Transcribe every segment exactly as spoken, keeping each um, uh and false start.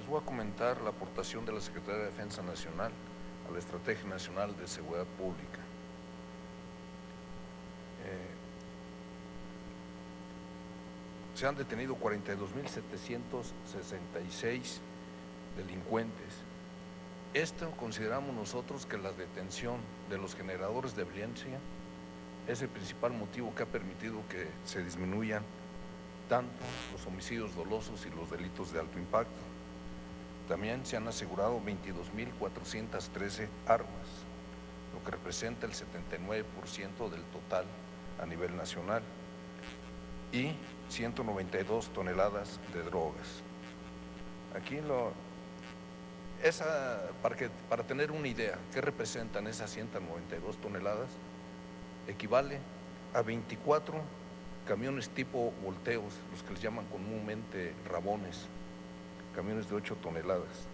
les voy a comentar la aportación de la Secretaría de Defensa Nacional a la Estrategia Nacional de Seguridad Pública. Eh, se han detenido cuarenta y dos mil setecientos sesenta y seis delincuentes. Esto consideramos nosotros que la detención de los generadores de violencia es el principal motivo que ha permitido que se disminuyan tanto los homicidios dolosos y los delitos de alto impacto. También se han asegurado veintidós mil cuatrocientas trece armas, lo que representa el setenta y nueve por ciento del total a nivel nacional, y ciento noventa y dos toneladas de drogas. Aquí lo, esa, para, que, para tener una idea, ¿qué representan esas ciento noventa y dos toneladas? Equivale a veinticuatro camiones tipo volteos, los que les llaman comúnmente rabones, camiones de ocho toneladas.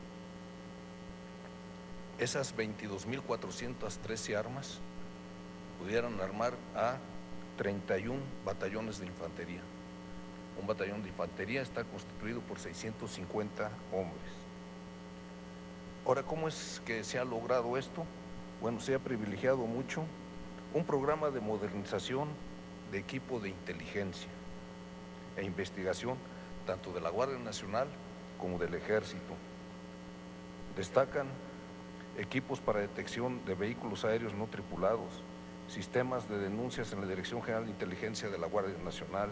Esas veintidós mil cuatrocientas trece armas pudieran armar a treinta y un batallones de infantería. Un batallón de infantería está constituido por seiscientos cincuenta hombres. Ahora, ¿cómo es que se ha logrado esto? Bueno, se ha privilegiado mucho un programa de modernización de equipo de inteligencia e investigación, tanto de la Guardia Nacional como del Ejército. Destacan equipos para detección de vehículos aéreos no tripulados, sistemas de denuncias en la Dirección General de Inteligencia de la Guardia Nacional,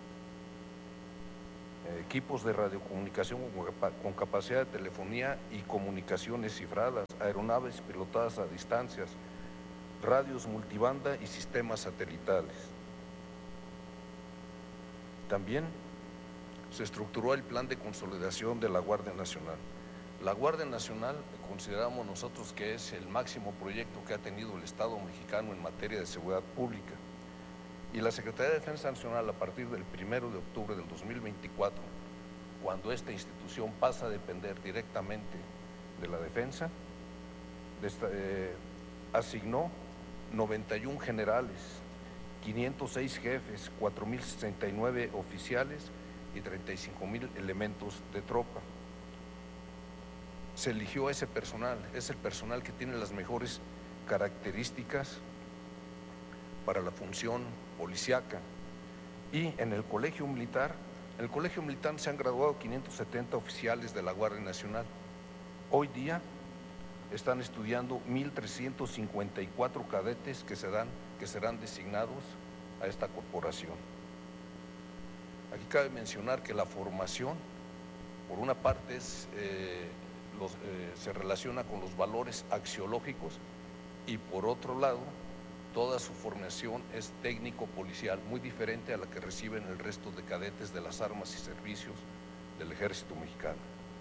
equipos de radiocomunicación con capacidad de telefonía y comunicaciones cifradas, aeronaves pilotadas a distancias, radios multibanda y sistemas satelitales. También se estructuró el plan de consolidación de la Guardia Nacional. La Guardia Nacional consideramos nosotros que es el máximo proyecto que ha tenido el Estado mexicano en materia de seguridad pública. Y la Secretaría de Defensa Nacional, a partir del primero de octubre del dos mil veinticuatro, cuando esta institución pasa a depender directamente de la defensa, de esta, eh, asignó noventa y un generales, quinientos seis jefes, cuatro mil sesenta y nueve oficiales y treinta y cinco mil elementos de tropa. Se eligió ese personal, es el personal que tiene las mejores características para la función policíaca. Y en el Colegio Militar, en el Colegio Militar se han graduado quinientos setenta oficiales de la Guardia Nacional. Hoy día están estudiando mil trescientos cincuenta y cuatro cadetes que, se dan, que serán designados a esta corporación. Aquí cabe mencionar que la formación, por una parte, es, eh, los, eh, se relaciona con los valores axiológicos, y por otro lado, toda su formación es técnico-policial, muy diferente a la que reciben el resto de cadetes de las armas y servicios del Ejército Mexicano.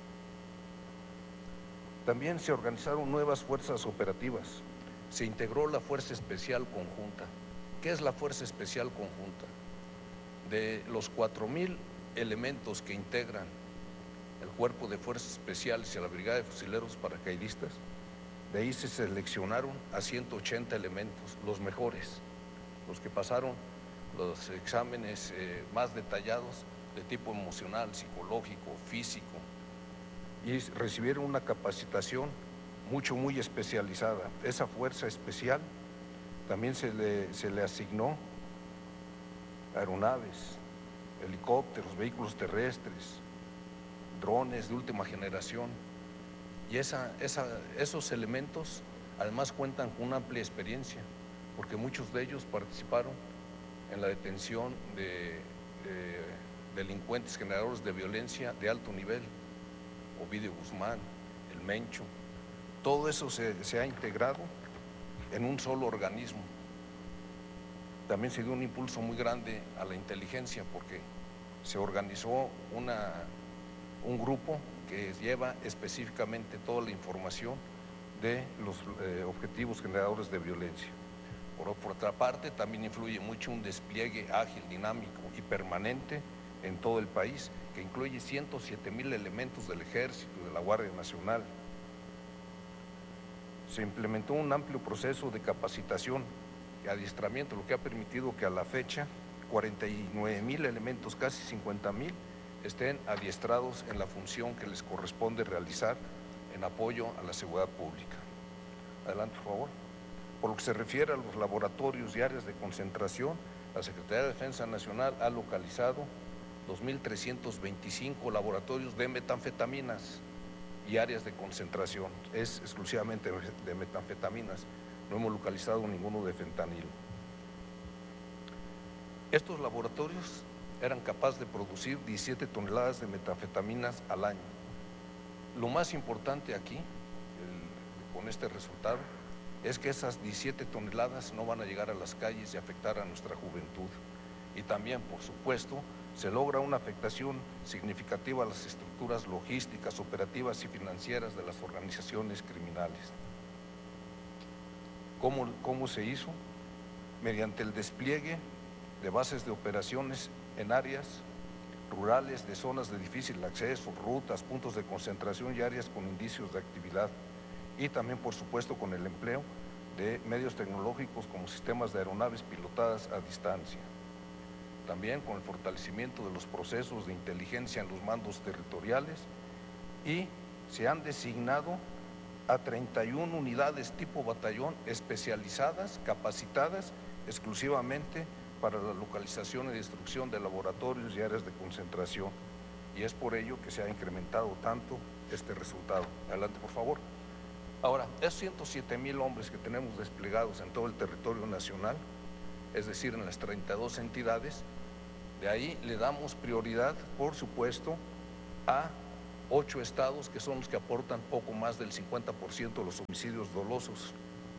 También se organizaron nuevas fuerzas operativas. Se integró la Fuerza Especial Conjunta. ¿Qué es la Fuerza Especial Conjunta? De los cuatro mil elementos que integran el Cuerpo de Fuerzas Especiales y a la Brigada de Fusileros Paracaidistas, de ahí se seleccionaron a ciento ochenta elementos, los mejores, los que pasaron los exámenes eh, más detallados de tipo emocional, psicológico, físico, y recibieron una capacitación mucho, muy especializada. Esa fuerza especial también se le, se le asignó aeronaves, helicópteros, vehículos terrestres, drones de última generación, y esa, esa, esos elementos además cuentan con una amplia experiencia, porque muchos de ellos participaron en la detención de, de delincuentes generadores de violencia de alto nivel, Ovidio Guzmán, el Mencho. Todo eso se, se ha integrado en un solo organismo. También se dio un impulso muy grande a la inteligencia, porque se organizó una, un grupo que lleva específicamente toda la información de los eh, objetivos generadores de violencia. Por, por otra parte, también influye mucho un despliegue ágil, dinámico y permanente en todo el país, que incluye ciento siete mil elementos del Ejército y de la Guardia Nacional. Se implementó un amplio proceso de capacitación y adiestramiento, lo que ha permitido que a la fecha cuarenta y nueve mil elementos, casi cincuenta mil, estén adiestrados en la función que les corresponde realizar en apoyo a la seguridad pública. Adelante, por favor. Por lo que se refiere a los laboratorios y áreas de concentración, la Secretaría de Defensa Nacional ha localizado dos mil trescientos veinticinco laboratorios de metanfetaminas y áreas de concentración. Es exclusivamente de metanfetaminas, no hemos localizado ninguno de fentanilo. Estos laboratorios eran capaces de producir diecisiete toneladas de metanfetaminas al año. Lo más importante aquí, el, con este resultado, es que esas diecisiete toneladas no van a llegar a las calles y afectar a nuestra juventud. Y también, por supuesto, se logra una afectación significativa a las estructuras logísticas, operativas y financieras de las organizaciones criminales. ¿Cómo, cómo se hizo? Mediante el despliegue de bases de operaciones en áreas rurales, de zonas de difícil acceso, rutas, puntos de concentración y áreas con indicios de actividad. Y también, por supuesto, con el empleo de medios tecnológicos como sistemas de aeronaves pilotadas a distancia. También con el fortalecimiento de los procesos de inteligencia en los mandos territoriales, y se han designado a treinta y una unidades tipo batallón especializadas, capacitadas exclusivamente para la localización y destrucción de laboratorios y áreas de concentración. Y es por ello que se ha incrementado tanto este resultado. Adelante, por favor. Ahora, esos ciento siete mil hombres que tenemos desplegados en todo el territorio nacional, es decir, en las treinta y dos entidades, de ahí le damos prioridad, por supuesto, a ocho estados que son los que aportan poco más del cincuenta por ciento de los homicidios dolosos.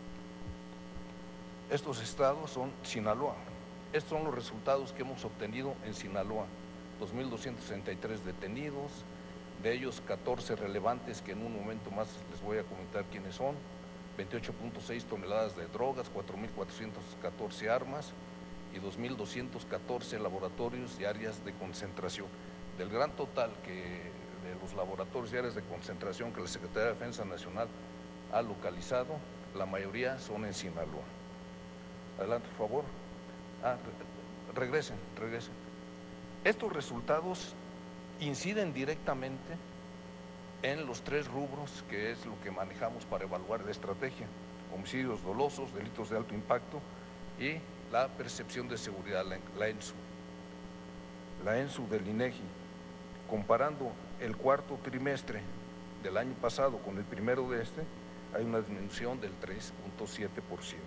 Estos estados son Sinaloa. Estos son los resultados que hemos obtenido en Sinaloa: dos mil doscientos sesenta y tres detenidos, de ellos catorce relevantes que en un momento más les voy a comentar quiénes son, veintiocho punto seis toneladas de drogas, cuatro mil cuatrocientas catorce armas y dos mil doscientos catorce laboratorios y áreas de concentración. Del gran total que de los laboratorios y áreas de concentración que la Secretaría de Defensa Nacional ha localizado, la mayoría son en Sinaloa. Adelante, por favor. Ah, regresen, regresen. Estos resultados inciden directamente en los tres rubros que es lo que manejamos para evaluar la estrategia: homicidios dolosos, delitos de alto impacto y la percepción de seguridad, la ENSU. La ENSU del INEGI, comparando el cuarto trimestre del año pasado con el primero de este, hay una disminución del tres punto siete por ciento.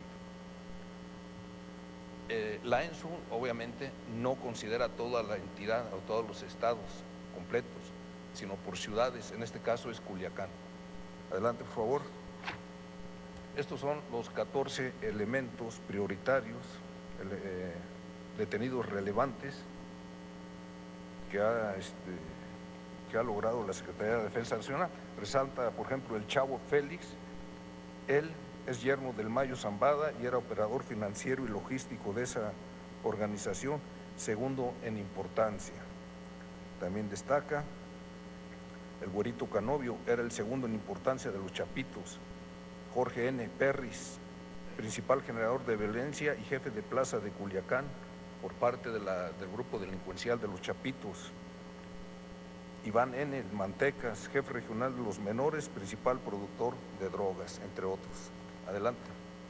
Eh, la ENSU obviamente no considera toda la entidad o todos los estados completos, sino por ciudades. En este caso es Culiacán. Adelante, por favor. Estos son los catorce elementos prioritarios, eh, detenidos relevantes que ha, este, que ha logrado la Secretaría de Defensa Nacional. Resalta, por ejemplo, el Chavo Félix. Él es yerno del Mayo Zambada y era operador financiero y logístico de esa organización, segundo en importancia. También destaca el Güerito Canovio, era el segundo en importancia de los Chapitos. Jorge N. Perris, principal generador de violencia y jefe de plaza de Culiacán por parte de la, del grupo delincuencial de los Chapitos. Iván N. Mantecas, jefe regional de los menores, principal productor de drogas, entre otros. Adelante.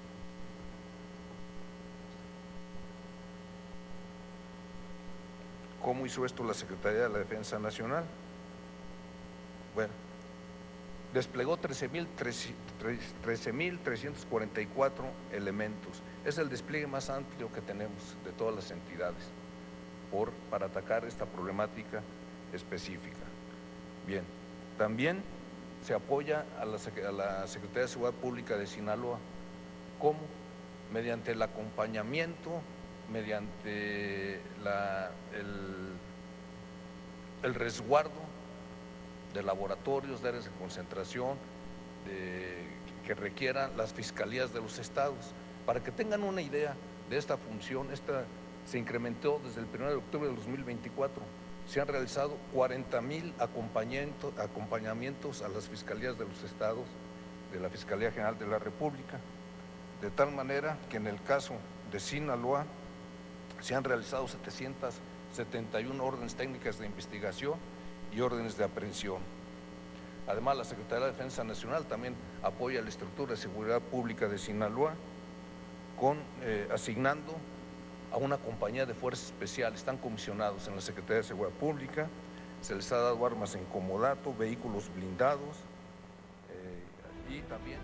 ¿Cómo hizo esto la Secretaría de la Defensa Nacional? Bueno, desplegó trece mil trescientos cuarenta y cuatro elementos. Es el despliegue más amplio que tenemos de todas las entidades por, para atacar esta problemática específica. Bien, también se apoya a la, a la Secretaría de Seguridad Pública de Sinaloa. ¿Cómo? Mediante el acompañamiento, mediante la, el, el resguardo de laboratorios, de áreas de concentración, de, que requieran las fiscalías de los estados. Para que tengan una idea de esta función, esta se incrementó desde el primero de octubre del dos mil veinticuatro. Se han realizado cuarenta mil acompañamientos, acompañamientos a las fiscalías de los estados, de la Fiscalía General de la República, de tal manera que en el caso de Sinaloa se han realizado setecientas setenta y una órdenes técnicas de investigación y órdenes de aprehensión. Además, la Secretaría de Defensa Nacional también apoya la estructura de seguridad pública de Sinaloa, con, eh, asignando a una compañía de fuerzas especiales. Están comisionados en la Secretaría de Seguridad Pública, se les ha dado armas en comodato, vehículos blindados eh, y también...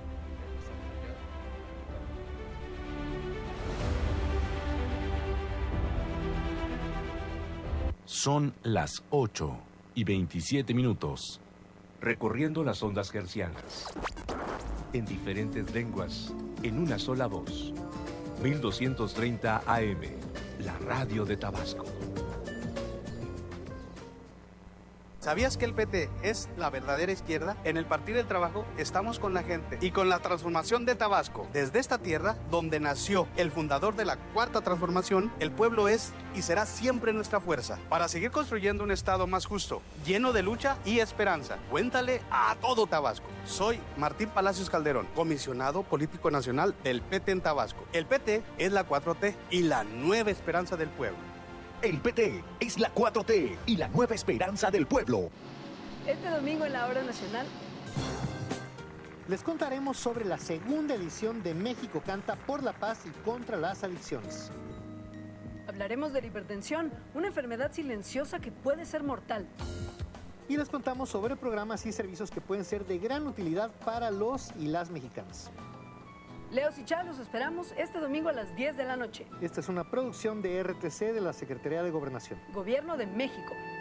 Son las ocho y veintisiete minutos. Recorriendo las ondas hercianas, en diferentes lenguas, en una sola voz. mil doscientos treinta A M, la radio de Tabasco. ¿Sabías que el P T es la verdadera izquierda? En el Partido del Trabajo estamos con la gente y con la transformación de Tabasco. Desde esta tierra, donde nació el fundador de la Cuarta Transformación, el pueblo es y será siempre nuestra fuerza para seguir construyendo un Estado más justo, lleno de lucha y esperanza. Cuéntale a todo Tabasco. Soy Martín Palacios Calderón, comisionado político nacional del P T en Tabasco. El P T es la cuatro T y la nueva esperanza del pueblo. El P T es la cuatro T y la nueva esperanza del pueblo. Este domingo en la Hora Nacional les contaremos sobre la segunda edición de México Canta por la Paz y contra las adicciones. Hablaremos de la hipertensión, una enfermedad silenciosa que puede ser mortal. Y les contamos sobre programas y servicios que pueden ser de gran utilidad para los y las mexicanos. Leos y Chá, los esperamos este domingo a las diez de la noche. Esta es una producción de R T C de la Secretaría de Gobernación. Gobierno de México.